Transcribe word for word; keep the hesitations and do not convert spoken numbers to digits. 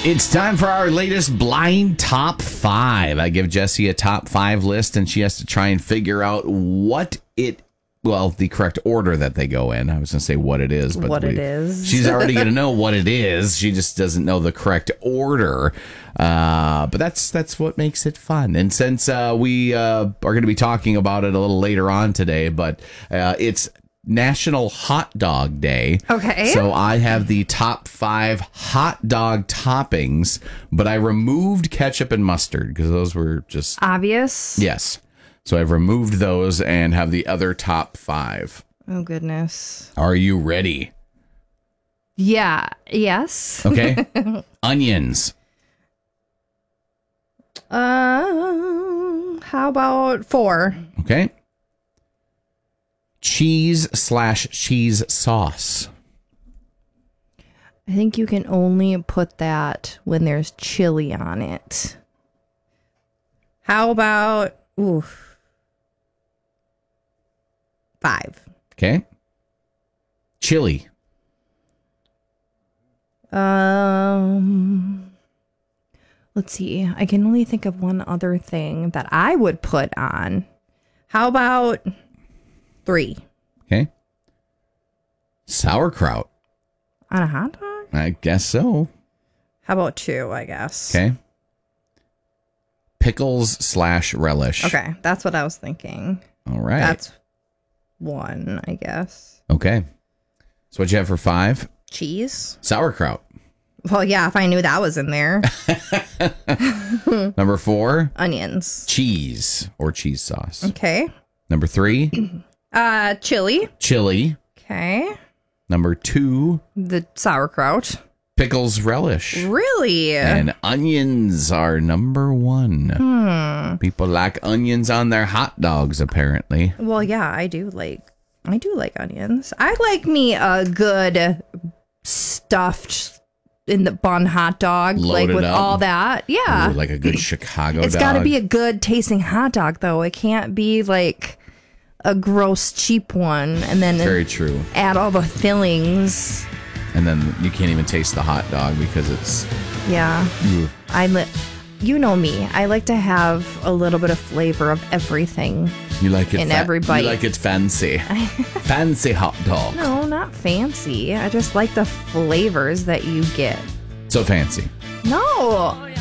It's time for our latest blind top five. I give Jessie a top five list, and she has to try and figure out what it, well, the correct order that they go in. I was going to say what it is, but what we, it is. She's already going to know what it is. She just doesn't know the correct order. Uh, but that's that's what makes it fun. And since uh, we uh, are going to be talking about it a little later on today, but uh, it's National Hot Dog Day. Okay. So I have the top five hot dog toppings, but I removed ketchup and mustard because those were just obvious. Yes. So I've removed those and have the other top five. Oh, goodness. Are you ready? Yeah. Yes. Okay. Onions. Um, uh, how about four? Okay. Cheese slash cheese sauce. I think you can only put that when there's chili on it. How about, ooh, five. Okay. Chili. Um, let's see. I can only think of one other thing that I would put on. How about three? Okay. Sauerkraut. On a hot dog? I guess so. How about two, I guess? Okay. Pickles slash relish. Okay, that's what I was thinking. All right. That's one, I guess. Okay. So what you have for five? Cheese? Sauerkraut. Well, yeah, if I knew that was in there. Number four? Onions. Cheese or cheese sauce. Okay. Number three? Uh, chili. Chili. Okay. Number two? The sauerkraut. Pickles relish. Really? And onions are number one. Hmm. People like onions on their hot dogs, apparently. Well, yeah, I do like, I do like onions. I like me a good stuffed in the bun hot dog, Loaded like with up. all that. Yeah. Ooh, like a good Chicago It's dog. got to be a good tasting hot dog, though. It can't be like a gross, cheap one and then Very true. add all the fillings. And then you can't even taste the hot dog because it's... Yeah. Ugh. I li- You know me. I like to have a little bit of flavor of everything. You like it in fa- every bite. You like it fancy. Fancy hot dog. No, not fancy. I just like the flavors that you get. So fancy. No,